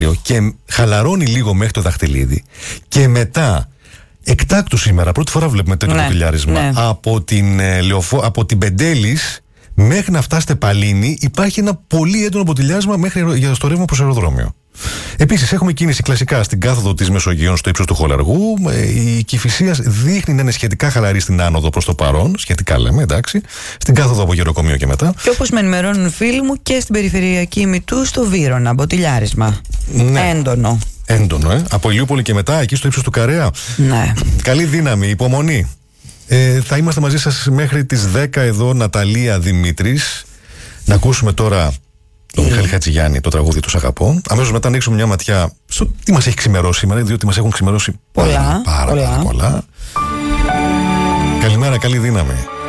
και χαλαρώνει λίγο μέχρι το Δαχτυλίδι και μετά εκτάκτου σήμερα πρώτη φορά βλέπουμε τέτοιο ποτηλιάρισμα από την Πεντέλης μέχρι να φτάσετε Παλίνη υπάρχει ένα πολύ έντονο ποτηλιάρισμα για στο ρεύμα προς αεροδρόμιο. Επίσης έχουμε κίνηση κλασικά στην κάθοδο της Μεσογείων στο ύψος του Χολαργού. Η Κηφισίας δείχνει να είναι σχετικά χαλαρή στην άνοδο προς το παρόν. Σχετικά λέμε, εντάξει. Στην κάθοδο από Γεροκομείο και μετά. Και όπως με ενημερώνουν φίλοι μου και στην περιφερειακή ημιτού στο Βύρωνα, ποτηλιάρισμα. Έντονο. Έντονο, Από Ηλιούπολη και μετά, εκεί στο ύψος του Καρέα. Ναι. Καλή δύναμη, υπομονή. Θα είμαστε μαζί σας μέχρι τις 10 εδώ, Ναταλία Δημήτρης. Να ακούσουμε τώρα τον Μιχάλη Χατζηγιάννη, το τραγούδι του «Σ' αγαπώ». Αμέσως μετά ανοίξουμε μια ματιά στο τι μας έχει ξημερώσει σήμερα, διότι μας έχουν ξημερώσει πάρα πολλά. Καλημέρα, καλή δύναμη.